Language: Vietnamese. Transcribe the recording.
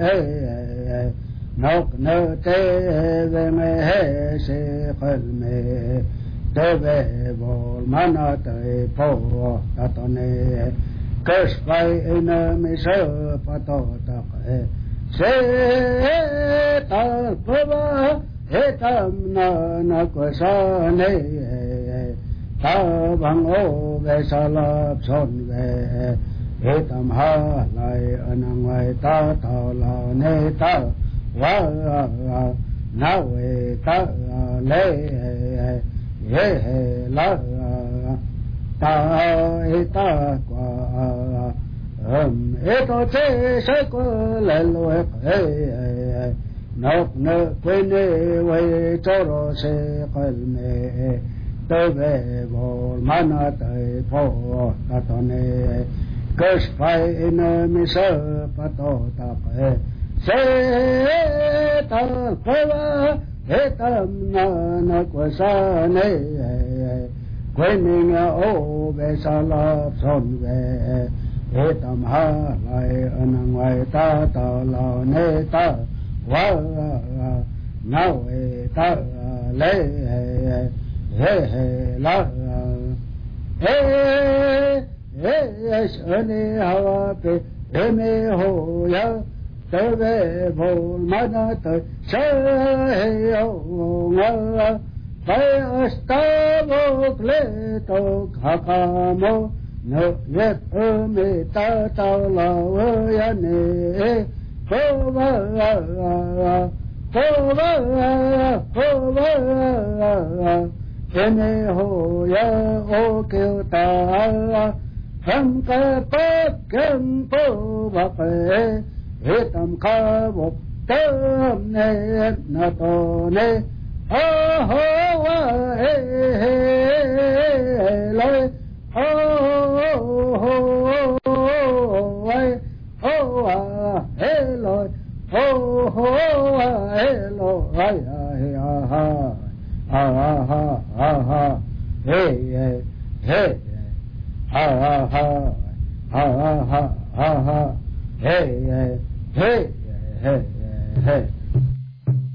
نوك نوتي بمه سيقلمي تبه بول مناتي فو تطني كشفي إنمي سفتو تقي سيطر قبا هتمنا نكساني تابang ô về sa lấp son về tam ha lại anh ngoài ta thọ là nê ta wa na về ta lê ye la ta ta qua eto che se ko le lo nọc nơ quên về cho rồi se qalme تبه بول مناتي فو تطني كشفي إنمي سفتو تقي سيطر قوى هتمنا نكوساني كوينين أو بسالاب صنبه هتم هالاي أنواي تاطلاني تا نوي تا لي لا شني هوا पे में हो या तबे भोल मनत शहेयोंगा पैस्तावोक्ले तो खाकामो न यत में तातालावयने कोवा Kene ho ya o kyuta tham ka pat kem po vape hitam ka vop tam ne na to ne ho ho wa he lai ho ho wai ho wa he lai ho ho wa he lo ai ha ha ha ha ha hey hey ha ha ha ha ha ha ha hey hey hey hey